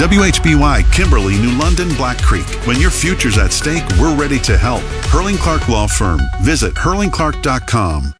WHBY, Kimberly, New London, Black Creek. When your future's at stake, we're ready to help. Hurling Clark Law Firm. Visit hurlingclark.com.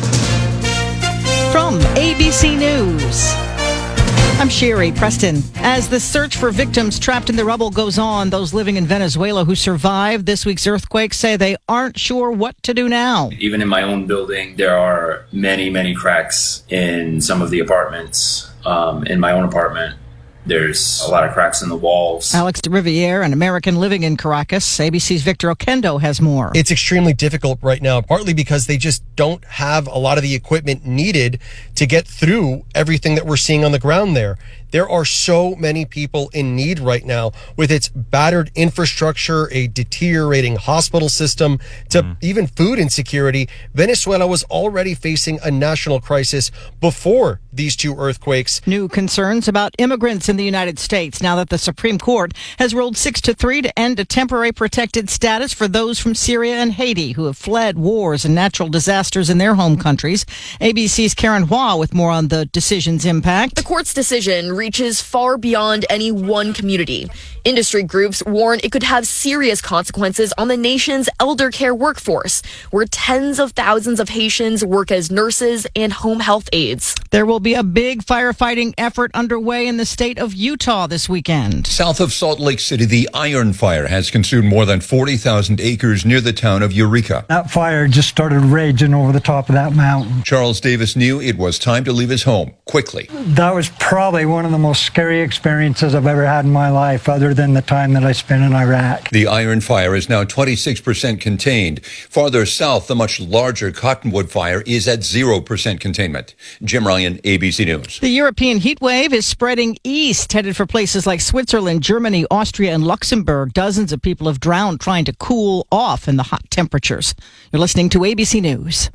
From ABC News, I'm Sherry Preston. As the search for victims trapped in the rubble goes on, those living in Venezuela who survived this week's earthquake say they aren't sure what to do now. Even in my own building, there are many cracks in some of the apartments. In my own apartment, there's a lot of cracks in the walls. Alex de Riviere, an American living in Caracas. ABC's Victor Oquendo has more. It's extremely difficult right now, partly because they just don't have a lot of the equipment needed to get through everything that we're seeing on the ground there. There are so many people in need right now with its battered infrastructure, a deteriorating hospital system, to even food insecurity. Venezuela was already facing a national crisis before these two earthquakes. New concerns about immigrants in the United States now that the Supreme Court has ruled 6-3 to end a temporary protected status for those from Syria and Haiti who have fled wars and natural disasters in their home countries. ABC's Karen Hua with more on the decision's impact. The court's decision reaches far beyond any one community. Industry groups warn it could have serious consequences on the nation's elder care workforce, where tens of thousands of Haitians work as nurses and home health aides. There will be a big firefighting effort underway in the state of Utah this weekend. South of Salt Lake City, the Iron Fire has consumed more than 40,000 acres near the town of Eureka. That fire just started raging over the top of that mountain. Charles Davis knew it was time to leave his home quickly. That was probably one of the most scary experiences I've ever had in my life, other than the time that I spent in Iraq. The Iron Fire is now 26% contained. Farther south, the much larger Cottonwood Fire is at 0% containment. Jim Ryan, ABC News. The European heat wave is spreading east, headed for places like Switzerland, Germany, Austria, and Luxembourg. Dozens of people have drowned trying to cool off in the hot temperatures. You're listening to ABC News.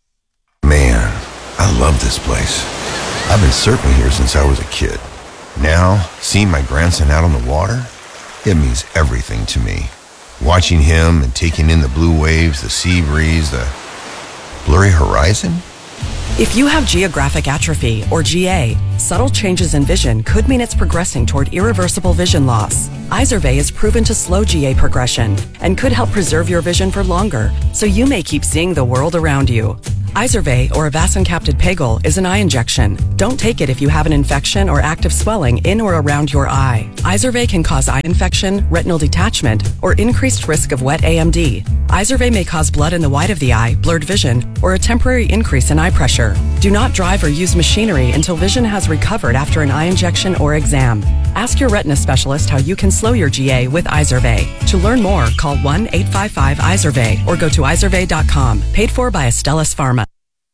Man, I love this place. I've been surfing here since I was a kid. Now, seeing my grandson out on the water, it means everything to me. Watching him and taking in the blue waves, the sea breeze, the blurry horizon. If you have geographic atrophy, or GA, subtle changes in vision could mean it's progressing toward irreversible vision loss. Izervay is proven to slow GA progression and could help preserve your vision for longer, so you may keep seeing the world around you. Izervay, or avacincaptad pegol, is an eye injection. Don't take it if you have an infection or active swelling in or around your eye. Izervay can cause eye infection, retinal detachment, or increased risk of wet AMD. Izervay may cause blood in the white of the eye, blurred vision, or a temporary increase in eye pressure. Do not drive or use machinery until vision has recovered after an eye injection or exam. Ask your retina specialist how you can slow your GA with Izervay. To learn more, call 1-855-IZERVAY or go to izervay.com. Paid for by Astellas Pharma.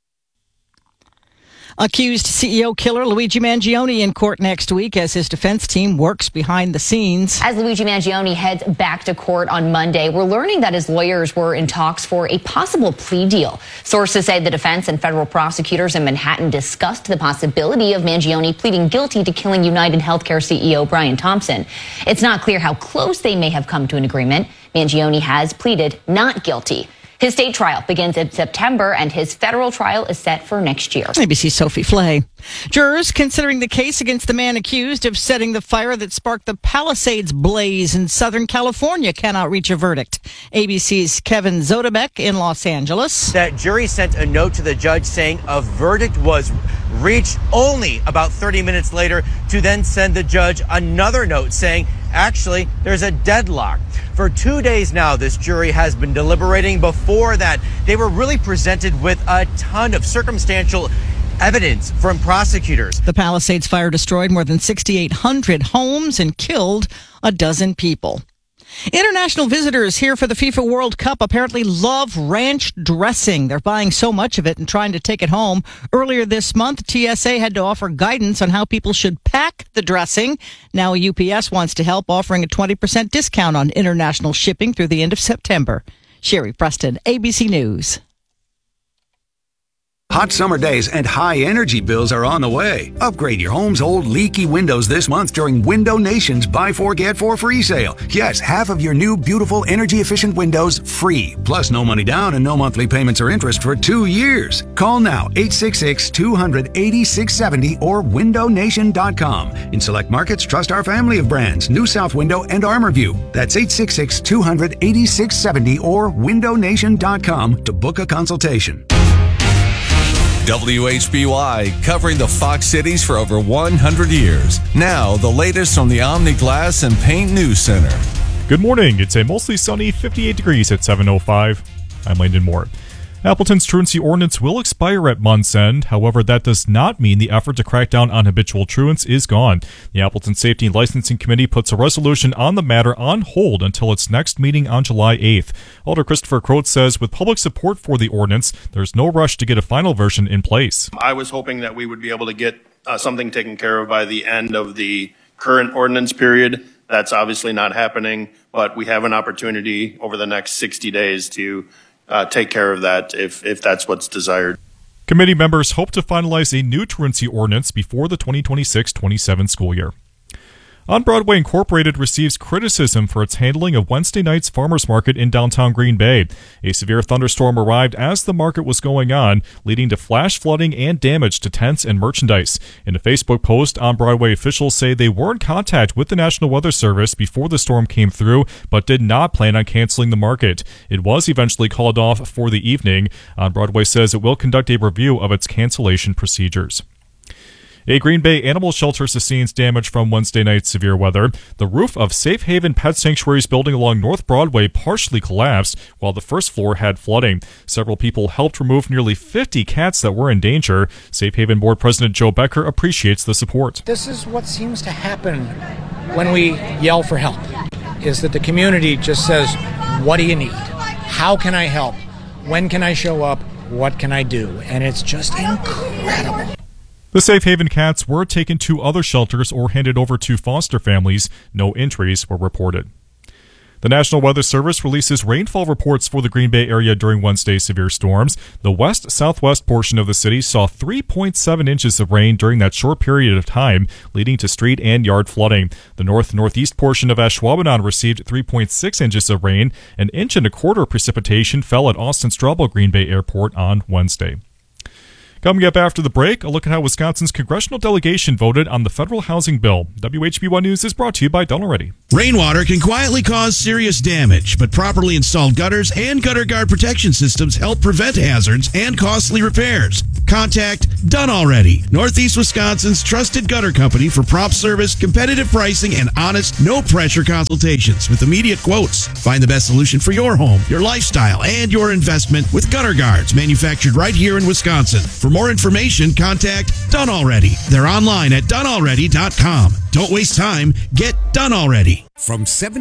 Accused CEO killer Luigi Mangione in court next week as his defense team works behind the scenes. As Luigi Mangione heads back to court on Monday, we're learning that his lawyers were in talks for a possible plea deal. Sources say the defense and federal prosecutors in Manhattan discussed the possibility of Mangione pleading guilty to killing United Healthcare CEO Brian Thompson. It's not clear how close they may have come to an agreement. Mangione has pleaded not guilty. His state trial begins in September, and his federal trial is set for next year. ABC's Sophie Flay. Jurors considering the case against the man accused of setting the fire that sparked the Palisades blaze in Southern California cannot reach a verdict. ABC's Kevin Zodebek in Los Angeles. That jury sent a note to the judge saying a verdict was reached only about 30 minutes later, to then send the judge another note saying, actually, there's a deadlock. For 2 days now, this jury has been deliberating. Before that, they were really presented with a ton of circumstantial evidence from prosecutors. The Palisades fire destroyed more than 6,800 homes and killed a dozen people. International visitors here for the FIFA World Cup apparently love ranch dressing. They're buying so much of it and trying to take it home. Earlier this month, TSA had to offer guidance on how people should pack the dressing. Now UPS wants to help, offering a 20% discount on international shipping through the end of September. Sherry Preston, ABC News. 8 Hot summer days and high energy bills are on the way. Upgrade your home's old leaky windows this month during Window Nation's Buy 4 Get 4 free sale. Yes, half of your new beautiful energy efficient windows free. Plus no money down and no monthly payments or interest for 2 years. Call now 866-200-8670 or windownation.com. In select markets, trust our family of brands, New South Window and ArmorView. That's 866-200-8670 or windownation.com to book a consultation. WHBY, covering the Fox Cities for over 100 years. Now, the latest from the Omni Glass and Paint News Center. Good morning. It's a mostly sunny 58 degrees at 7:05. I'm Landon Moore. Appleton's truancy ordinance will expire at month's end. However, that does not mean the effort to crack down on habitual truants is gone. The Appleton Safety and Licensing Committee puts a resolution on the matter on hold until its next meeting on July 8th. Alder Christopher Croat says with public support for the ordinance, there's no rush to get a final version in place. I was hoping that we would be able to get something taken care of by the end of the current ordinance period. That's obviously not happening, but we have an opportunity over the next 60 days to take care of that if that's what's desired. Committee members hope to finalize a new truancy ordinance before the 2026-27 school year. On Broadway Incorporated receives criticism for its handling of Wednesday night's farmers market in downtown Green Bay. A severe thunderstorm arrived as the market was going on, leading to flash flooding and damage to tents and merchandise. In a Facebook post, On Broadway officials say they were in contact with the National Weather Service before the storm came through, but did not plan on canceling the market. It was eventually called off for the evening. On Broadway says it will conduct a review of its cancellation procedures. A Green Bay animal shelter sustains damage from Wednesday night's severe weather. The roof of Safe Haven Pet Sanctuary's building along North Broadway partially collapsed, while the first floor had flooding. Several people helped remove nearly 50 cats that were in danger. Safe Haven Board President Joe Becker appreciates the support. This is what seems to happen when we yell for help, is that the community just says, what do you need? How can I help? When can I show up? What can I do? And it's just incredible. The Safe Haven cats were taken to other shelters or handed over to foster families. No injuries were reported. The National Weather Service releases rainfall reports for the Green Bay area during Wednesday's severe storms. The west-southwest portion of the city saw 3.7 inches of rain during that short period of time, leading to street and yard flooding. The north-northeast portion of Ashwaubenon received 3.6 inches of rain. An inch and a quarter precipitation fell at Austin-Straubel Green Bay Airport on Wednesday. Coming up after the break, a look at how Wisconsin's congressional delegation voted on the federal housing bill. WHB1 News is brought to you by Donald Reddy. Rainwater can quietly cause serious damage, but properly installed gutters and gutter guard protection systems help prevent hazards and costly repairs. Contact Done Already, Northeast Wisconsin's trusted gutter company for prompt service, competitive pricing, and honest, no-pressure consultations with immediate quotes. Find the best solution for your home, your lifestyle, and your investment with gutter guards manufactured right here in Wisconsin. For more information, contact Done Already. They're online at donealready.com. Don't waste time. Get Done Already. From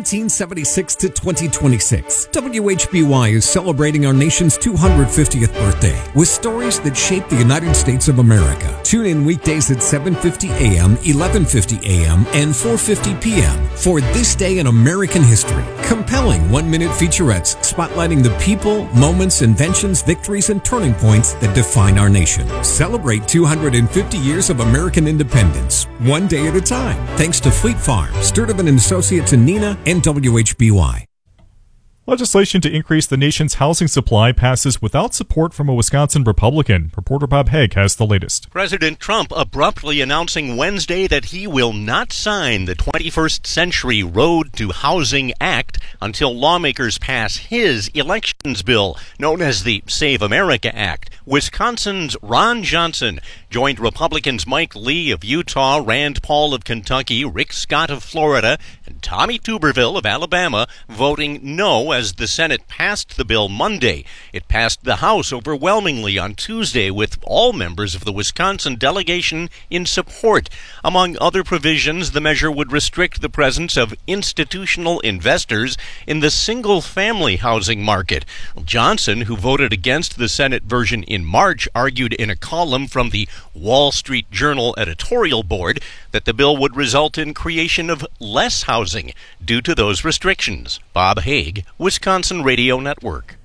1776 to 2026, WHBY is celebrating our nation's 250th birthday with stories that shaped the United States of America. Tune in weekdays at 7:50 a.m., 11:50 a.m., and 4:50 p.m. for This Day in American History. Compelling one-minute featurettes spotlighting the people, moments, inventions, victories, and turning points that define our nation. Celebrate 250 years of American independence, one day at a time. Thanks to Fleet Farm, Sturtevant & Associates in Neenah, and WHBY. Legislation to increase the nation's housing supply passes without support from a Wisconsin Republican. Reporter Bob Haig has the latest. President Trump abruptly announcing Wednesday that he will not sign the 21st Century Road to Housing Act until lawmakers pass his elections bill, known as the Save America Act. Wisconsin's Ron Johnson joined Republicans Mike Lee of Utah, Rand Paul of Kentucky, Rick Scott of Florida, and Tommy Tuberville of Alabama, voting no as the Senate passed the bill Monday. It passed the House overwhelmingly on Tuesday, with all members of the Wisconsin delegation in support. Among other provisions, the measure would restrict the presence of institutional investors in the single-family housing market. Johnson, who voted against the Senate version in March, argued in a column from the Wall Street Journal editorial board that the bill would result in creation of less housing due to those restrictions. Bob Haig, Wisconsin Radio Network.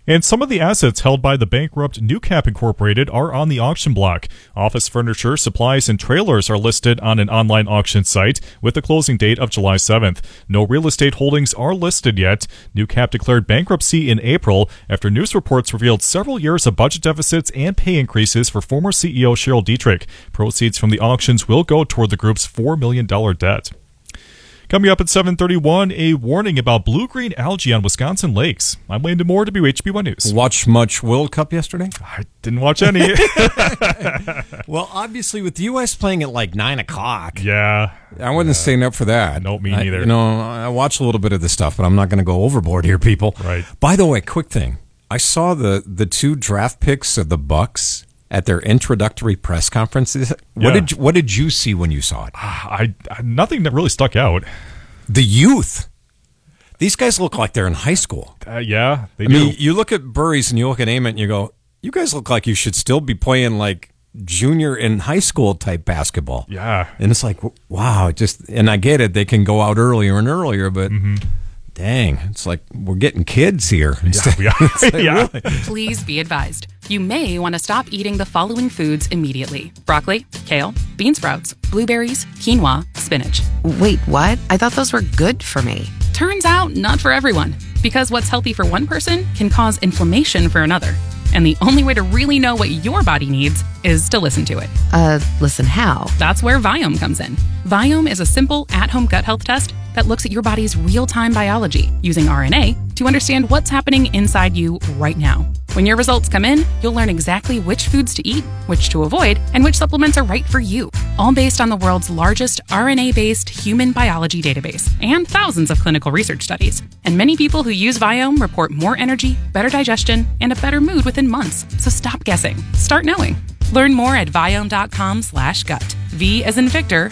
And some of the assets held by the bankrupt Newcap Incorporated are on the auction block. Office furniture, supplies, and trailers are listed on an online auction site with a closing date of July 7th. No real estate holdings are listed yet. Newcap declared bankruptcy in April after news reports revealed several years of budget deficits and pay increases for former CEO Cheryl Dietrich. Proceeds from the auctions will go toward the group's $4 million debt. Coming up at 7:31, a warning about blue-green algae on Wisconsin lakes. I'm Landon Moore, WHB1 News. Watch much World Cup yesterday? I didn't watch any. Well, obviously, with the U.S. playing at like 9 o'clock. Yeah. I wasn't staying up for that. No, me neither. I watched a little bit of the stuff, but I'm not going to go overboard here, people. Right. By the way, quick thing. I saw the 2 draft picks of the Bucks at their introductory press conferences. What did you see when you saw it? Nothing that really stuck out. The youth. These guys look like they're in high school. Yeah, they I do. mean, you look at Burries and you look at Ament and you go, you guys look like you should still be playing like junior and high school type basketball. Yeah. And it's like, wow, and I get it. They can go out earlier and earlier, but dang, it's like we're getting kids here. Yeah. Really? Please be advised. You may want to stop eating the following foods immediately: broccoli, kale, bean sprouts, blueberries, quinoa, spinach. Wait, what? I thought those were good for me. Turns out, not for everyone. Because what's healthy for one person can cause inflammation for another. And the only way to really know what your body needs is to listen to it. Listen how? That's where Viome comes in. Viome is a simple at-home gut health test that looks at your body's real-time biology using RNA to understand what's happening inside you right now. When your results come in, you'll learn exactly which foods to eat, which to avoid, and which supplements are right for you. All based on the world's largest RNA-based human biology database and thousands of clinical research studies. And many people who use Viome report more energy, better digestion, and a better mood within months. So stop guessing. Start knowing. Learn more at Viome.com/gut. V as in Victor,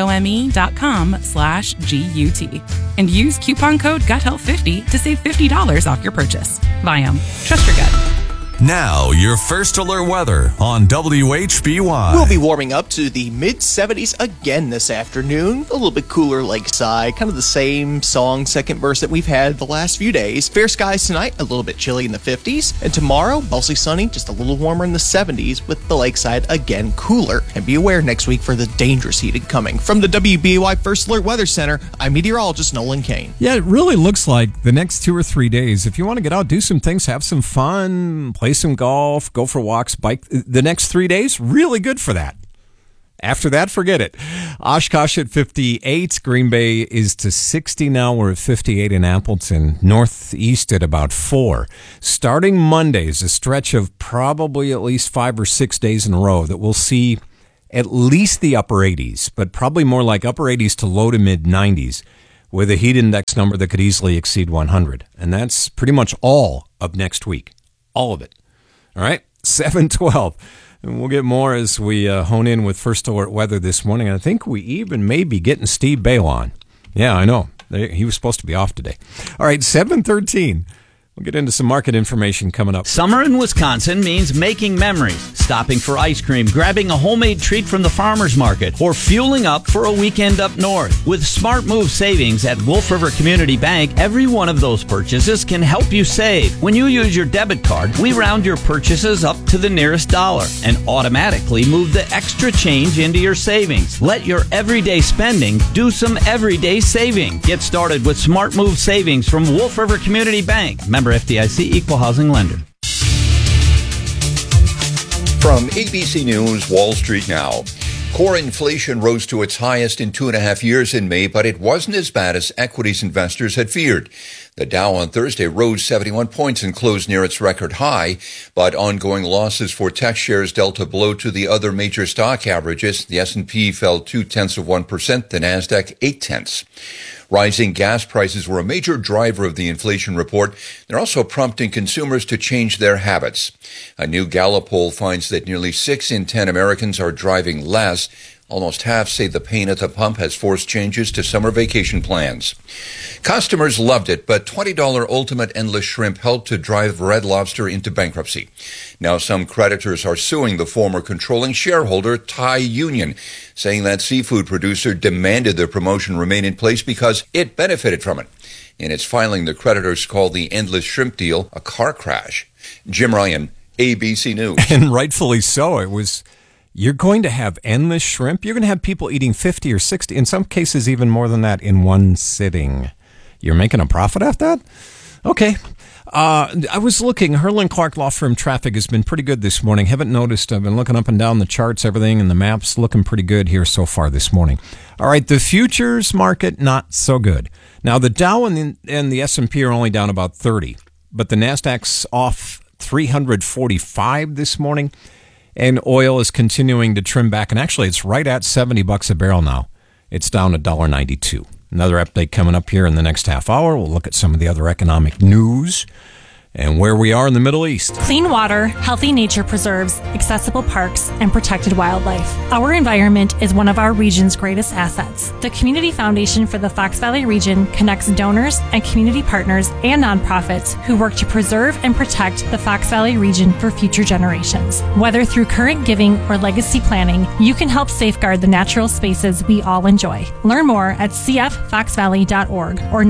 IOME.com/GUT. And use coupon code GUTHEALTH50 to save $50 off your purchase. Viome. Trust your gut. Now, your first alert weather on WHBY. We'll be warming up to the mid-70s again this afternoon. A little bit cooler lakeside, kind of the same song, second verse that we've had the last few days. Fair skies tonight, a little bit chilly in the 50s. And tomorrow, mostly sunny, just a little warmer in the 70s with the lakeside again cooler. And be aware next week for the dangerous heating coming. From the WBY First Alert Weather Center, I'm meteorologist Nolan Kane. Yeah, it really looks like the next 2 or 3 days, if you want to get out, do some things, have some fun, play some golf, go for walks, bike. The next 3 days, really good for that. After that, forget it. Oshkosh at 58. Green Bay is to 60 now. We're at 58 in Appleton. Northeast at about 4. Starting Monday is a stretch of probably at least 5 or 6 days in a row that we'll see at least the upper 80s, but probably more like upper 80s to low to mid 90s with a heat index number that could easily exceed 100. And that's pretty much all of next week. All of it. All right, 7:12. And we'll get more as we hone in with First Alert Weather this morning. I think we even may be getting Steve Bale on. Yeah, I know. He was supposed to be off today. All right, 7:13. We'll get into some market information coming up. Summer in Wisconsin means making memories, stopping for ice cream, grabbing a homemade treat from the farmer's market, or fueling up for a weekend up north. With Smart Move savings at Wolf River Community Bank, every one of those purchases can help you save. When you use your debit card, we round your purchases up to the nearest dollar and automatically move the extra change into your savings. Let your everyday spending do some everyday saving. Get started with Smart Move savings from Wolf River Community Bank. Member FDIC, Equal Housing Lender. From ABC News, Wall Street Now. Core inflation rose to its highest in 2.5 years in May, but it wasn't as bad as equities investors had feared. The Dow on Thursday rose 71 points and closed near its record high, but ongoing losses for tech shares dealt a blow to the other major stock averages. The S&P fell 0.2%, the Nasdaq 0.8%. Rising gas prices were a major driver of the inflation report. They're also prompting consumers to change their habits. A new Gallup poll finds that nearly 6 in 10 Americans are driving less. Almost half say the pain at the pump has forced changes to summer vacation plans. Customers loved it, but $20 Ultimate Endless Shrimp helped to drive Red Lobster into bankruptcy. Now some creditors are suing the former controlling shareholder, Thai Union, saying that seafood producer demanded the promotion remain in place because it benefited from it. in its filing the creditors called the Endless Shrimp deal a car crash. Jim Ryan, ABC News. And rightfully so. You're going to have endless shrimp. You're going to have people eating 50 or 60, in some cases even more than that, in one sitting. You're making a profit off that? Okay. I was looking. Herlin Clark Law Firm traffic has been pretty good this morning. Haven't noticed. I've been looking up and down the charts, everything, and the maps looking pretty good here so far this morning. All right, the futures market, not so good. Now, the Dow and the S&P are only down about 30, but the NASDAQ's off 345 this morning. And oil is continuing to trim back, and actually it's right at $70 a barrel now. It's down $1.92. Another update coming up here in the next half hour. We'll look at some of the other economic news and where we are in the Middle East. Clean water, healthy nature preserves, accessible parks, and protected wildlife. Our environment is one of our region's greatest assets. The Community Foundation for the Fox Valley region connects donors and community partners and nonprofits who work to preserve and protect the Fox Valley region for future generations. Whether through current giving or legacy planning, you can help safeguard the natural spaces we all enjoy. Learn more at cffoxvalley.org or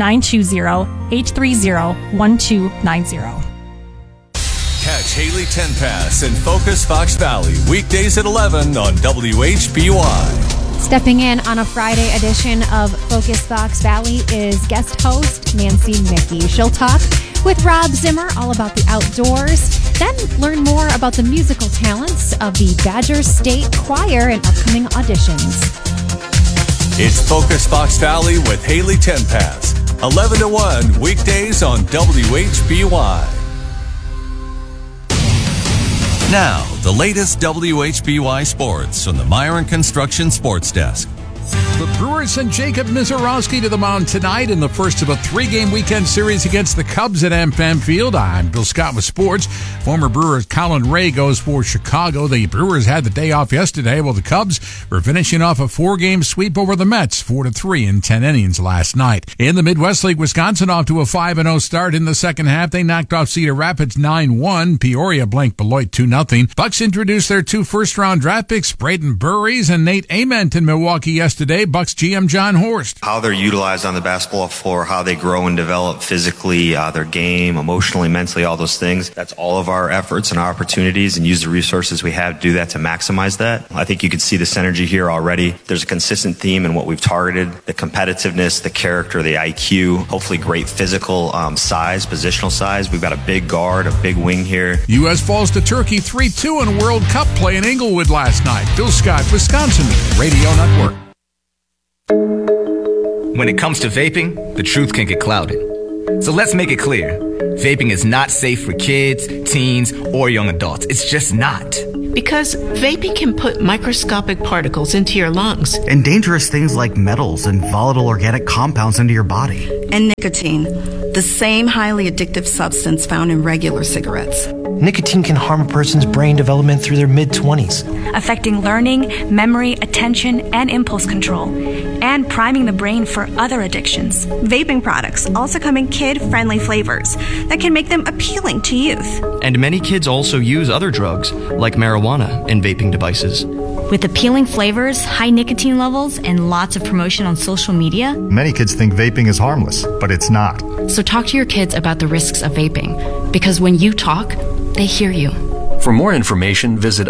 920-830-1290. Catch Haley Tenpass and Focus Fox Valley weekdays at 11 on WHBY. Stepping in on a Friday edition of Focus Fox Valley is guest host Nancy Mickey. She'll talk with Rob Zimmer all about the outdoors, then learn more about the musical talents of the Badger State Choir and upcoming auditions. It's Focus Fox Valley with Haley Tenpass, 11 to 1 weekdays on WHBY. Now, the latest WHBY sports from the Myron Construction Sports Desk. The Brewers sent Jacob Misiorowski to the mound tonight in the first of a 3-game weekend series against the Cubs at AmFam Field. I'm Bill Scott with sports. Former Brewer Colin Ray goes for Chicago. The Brewers had the day off yesterday, while the Cubs were finishing off a 4-game sweep over the Mets, 4-3 in 10 innings last night. In the Midwest League, Wisconsin off to a 5-0 start in the second half. They knocked off Cedar Rapids 9-1. Peoria blanked Beloit 2-0. Bucks introduced their 2 first-round draft picks, Braden Burries and Nate Ament, in Milwaukee yesterday. Bucks GM John Horst. How they're utilized on the basketball floor, how they grow and develop physically, their game, emotionally, mentally, all those things. That's all of our efforts and our opportunities, and use the resources we have to do that, to maximize that. I think you can see this energy here already. There's a consistent theme in what we've targeted: the competitiveness, the character, the IQ, hopefully great physical size, positional size. We've got a big guard, a big wing here. U.S. falls to Turkey 3-2 in World Cup play in Inglewood last night. Bill Scott, Wisconsin Radio Network. When it comes to vaping, the truth can get clouded. So let's make it clear. Vaping is not safe for kids, teens, or young adults. It's just not. Because vaping can put microscopic particles into your lungs. And dangerous things like metals and volatile organic compounds into your body. And nicotine, the same highly addictive substance found in regular cigarettes. Nicotine can harm a person's brain development through their mid-20s. Affecting learning, memory, attention, and impulse control, and priming the brain for other addictions. Vaping products also come in kid-friendly flavors that can make them appealing to youth. And many kids also use other drugs, like marijuana, in vaping devices. With appealing flavors, high nicotine levels, and lots of promotion on social media, many kids think vaping is harmless, but it's not. So talk to your kids about the risks of vaping, because when you talk, they hear you. For more information, visit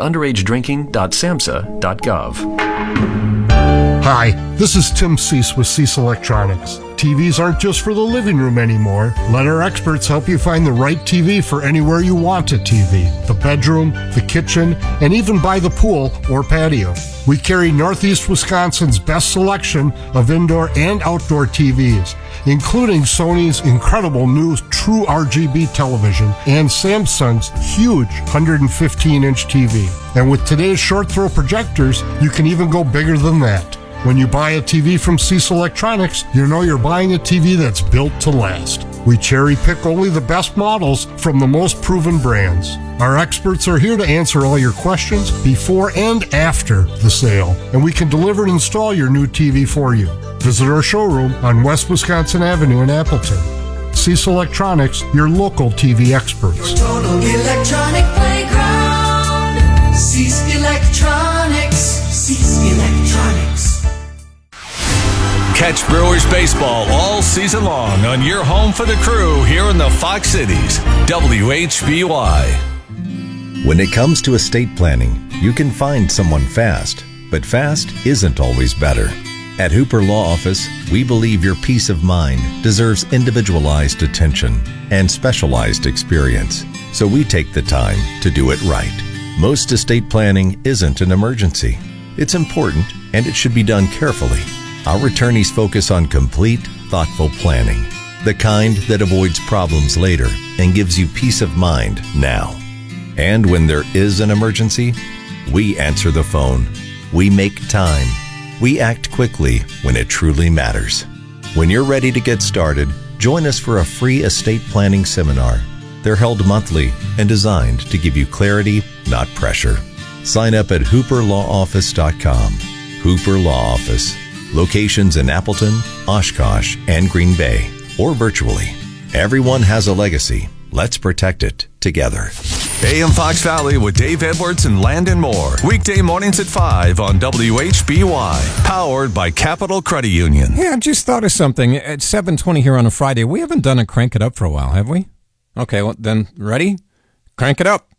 underagedrinking.samhsa.gov. Hi, this is Tim Cease with Cease Electronics. TVs aren't just for the living room anymore. Let our experts help you find the right TV for anywhere you want a TV. The bedroom, the kitchen, and even by the pool or patio. We carry Northeast Wisconsin's best selection of indoor and outdoor TVs, including Sony's incredible new True RGB television and Samsung's huge 115-inch TV. And with today's short throw projectors, you can even go bigger than that. When you buy a TV from Cease Electronics, you know you're buying a TV that's built to last. We cherry pick only the best models from the most proven brands. Our experts are here to answer all your questions before and after the sale, and we can deliver and install your new TV for you. Visit our showroom on West Wisconsin Avenue in Appleton. Cease Electronics, your local TV experts. Your total electronic playground. Cease Electronics. Cease Electronics. Catch Brewers baseball all season long on your home for the crew here in the Fox Cities. WHBY. When it comes to estate planning, you can find someone fast, but fast isn't always better. At Hooper Law Office, we believe your peace of mind deserves individualized attention and specialized experience, so we take the time to do it right. Most estate planning isn't an emergency. It's important, and it should be done carefully. Our attorneys focus on complete, thoughtful planning, the kind that avoids problems later and gives you peace of mind now. And when there is an emergency, we answer the phone. We make time. We act quickly when it truly matters. When you're ready to get started, join us for a free estate planning seminar. They're held monthly and designed to give you clarity, not pressure. Sign up at hooperlawoffice.com. Hooper Law Office. Locations in Appleton, Oshkosh, and Green Bay, or virtually. Everyone has a legacy. Let's protect it together. AM Fox Valley with Dave Edwards and Landon Moore. Weekday mornings at 5 on WHBY. Powered by Capital Credit Union. Yeah, I just thought of something. At 7:20 here on a Friday, we haven't done a Crank It Up for a while, have we? Okay, well, then, ready? Crank it up.